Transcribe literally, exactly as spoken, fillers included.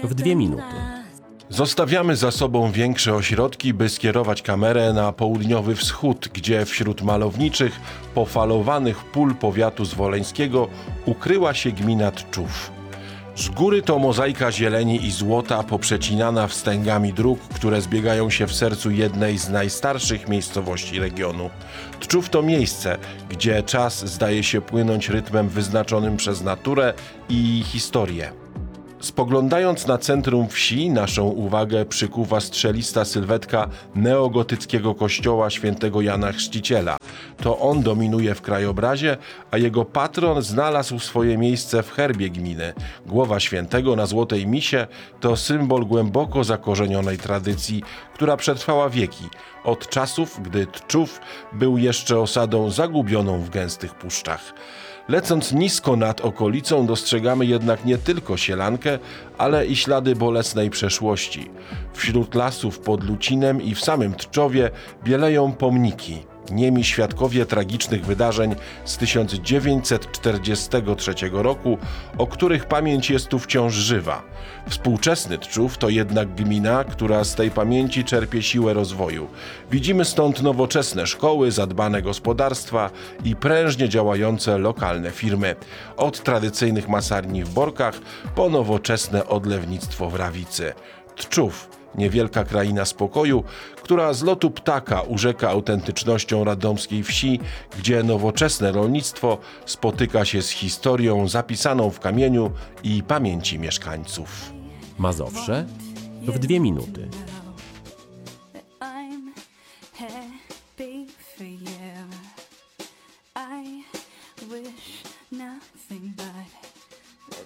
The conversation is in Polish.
w dwie minuty. Zostawiamy za sobą większe ośrodki, by skierować kamerę na południowy wschód, gdzie wśród malowniczych, pofalowanych pól powiatu zwoleńskiego ukryła się gmina Tczów. Z góry to mozaika zieleni i złota poprzecinana wstęgami dróg, które zbiegają się w sercu jednej z najstarszych miejscowości regionu. Tczów to miejsce, gdzie czas zdaje się płynąć rytmem wyznaczonym przez naturę i historię. Spoglądając na centrum wsi, naszą uwagę przykuwa strzelista sylwetka neogotyckiego kościoła świętego Jana Chrzciciela. To on dominuje w krajobrazie, a jego patron znalazł swoje miejsce w herbie gminy. Głowa świętego na złotej misie to symbol głęboko zakorzenionej tradycji, która przetrwała wieki, od czasów, gdy Tczów był jeszcze osadą zagubioną w gęstych puszczach. Lecąc nisko nad okolicą, dostrzegamy jednak nie tylko sielankę, ale i ślady bolesnej przeszłości. Wśród lasów pod Lucinem i w samym Tczowie bieleją pomniki. Niemi świadkowie tragicznych wydarzeń z tysiąc dziewięćset czterdziestego trzeciego roku, o których pamięć jest tu wciąż żywa. Współczesny Tczów to jednak gmina, która z tej pamięci czerpie siłę rozwoju. Widzimy stąd nowoczesne szkoły, zadbane gospodarstwa i prężnie działające lokalne firmy. Od tradycyjnych masarni w Borkach po nowoczesne odlewnictwo w Rawicy. Tczów, niewielka kraina spokoju, która z lotu ptaka urzeka autentycznością radomskiej wsi, gdzie nowoczesne rolnictwo spotyka się z historią zapisaną w kamieniu i pamięci mieszkańców. Mazowsze w dwie minuty.